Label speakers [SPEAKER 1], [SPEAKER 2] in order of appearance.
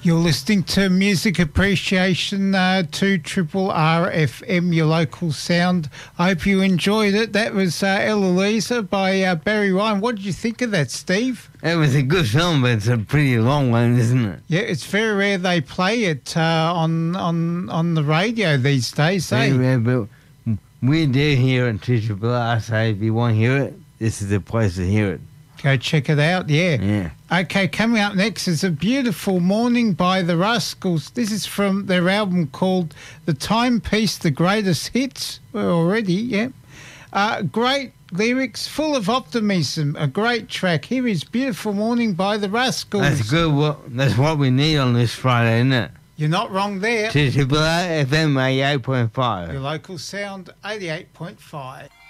[SPEAKER 1] You're listening to Music Appreciation 2 Triple RFM, your local sound. I hope you enjoyed it. That was Eloisa by Barry Ryan. What did you think of that, Steve?
[SPEAKER 2] It was a good film, but it's a pretty long one, isn't it?
[SPEAKER 1] Yeah, it's very rare they play it on the radio these days.
[SPEAKER 2] Very rare, but we did hear it, 2 Triple R, so if you want to hear it, this is the place to hear it.
[SPEAKER 1] Go check it out, yeah. Okay, coming up next is A Beautiful Morning by the Rascals. This is from their album called The Timepiece, The Greatest Hits. We're already, yeah. Great lyrics, full of optimism, a great track. Here is Beautiful Morning by the Rascals.
[SPEAKER 2] That's good. That's what we need on this Friday, isn't it?
[SPEAKER 1] You're not wrong there.
[SPEAKER 2] 2 Triple R FM 88.5.
[SPEAKER 1] Your local sound, 88.5.